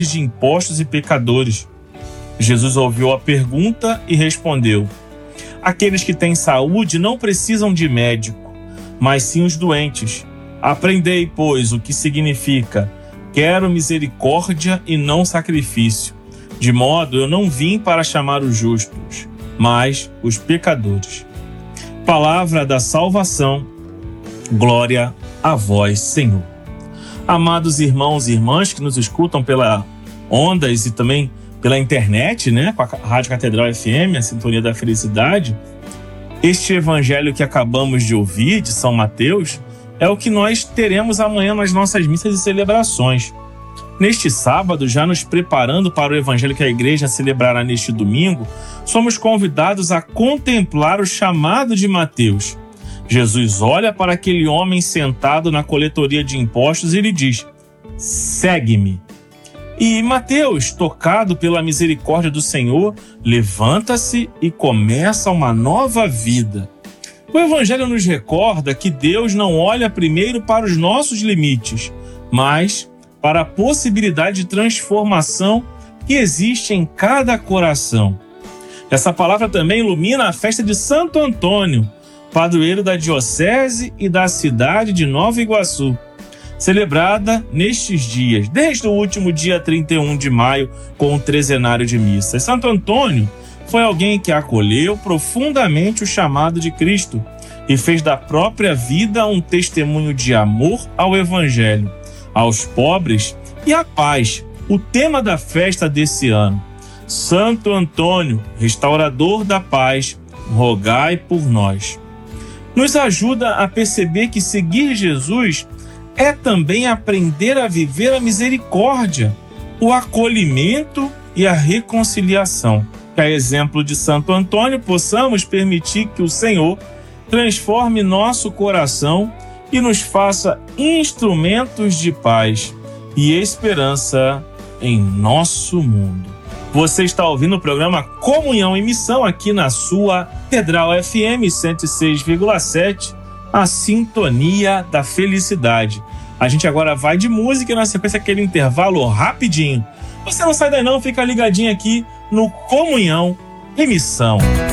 de impostos e pecadores. Jesus ouviu a pergunta e respondeu: aqueles que têm saúde não precisam de médico, mas sim os doentes. Aprendei, pois, o que significa: quero misericórdia e não sacrifício. De modo, eu não vim para chamar os justos, mas os pecadores. Palavra da salvação. Glória a vós, Senhor. Amados irmãos e irmãs que nos escutam pela ondas e também pela internet, com a Rádio Catedral FM, a Sintonia da Felicidade, este evangelho que acabamos de ouvir, de São Mateus, é o que nós teremos amanhã nas nossas missas e celebrações. Neste sábado, já nos preparando para o evangelho que a igreja celebrará neste domingo, somos convidados a contemplar o chamado de Mateus. Jesus olha para aquele homem sentado na coletoria de impostos e lhe diz: segue-me. E Mateus, tocado pela misericórdia do Senhor, levanta-se e começa uma nova vida. O evangelho nos recorda que Deus não olha primeiro para os nossos limites, mas para a possibilidade de transformação que existe em cada coração. Essa palavra também ilumina a festa de Santo Antônio, padroeiro da diocese e da cidade de Nova Iguaçu, celebrada nestes dias, desde o último dia 31 de maio, com o trezenário de missas. Santo Antônio foi alguém que acolheu profundamente o chamado de Cristo e fez da própria vida um testemunho de amor ao Evangelho, aos pobres e à paz, o tema da festa desse ano. Santo Antônio, restaurador da paz, rogai por nós. Nos ajuda a perceber que seguir Jesus é também aprender a viver a misericórdia, o acolhimento e a reconciliação. Que, a exemplo de Santo Antônio, possamos permitir que o Senhor transforme nosso coração e nos faça instrumentos de paz e esperança em nosso mundo. Você está ouvindo o programa Comunhão em Missão aqui na sua Catedral FM 106,7, a Sintonia da Felicidade. A gente agora vai de música e na sequência aquele intervalo rapidinho. Você não sai daí não, fica ligadinho aqui no Comunhão em Missão.